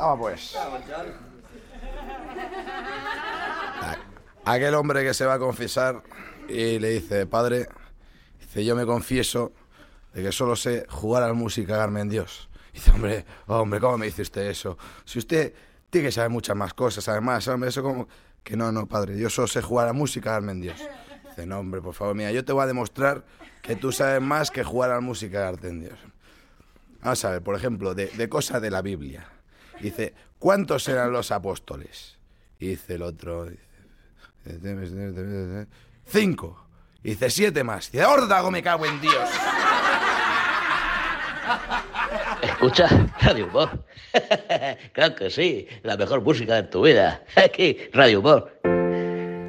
Vamos pues. Aquel hombre que se va a confesar y le dice, padre, dice, yo me confieso de que solo sé jugar a la música y cagarme en Dios. Dice, hombre, ¿cómo me dice usted eso? Si usted tiene que saber muchas más cosas, además, hombre, eso como... Que no, padre, yo solo sé jugar a la música y cagarme en Dios. Dice, no, hombre, por favor, mira, yo te voy a demostrar que tú sabes más que jugar a la música y cagarte en Dios. Vamos a ver, por ejemplo, de cosas de la Biblia. Dice, ¿cuántos eran los apóstoles? Y dice el otro, dice, 5. Y dice, 7 más. Dice, órdago, me cago en Dios. Escucha Radio Humor. Claro que sí, la mejor música de tu vida. Aquí, Radio Humor.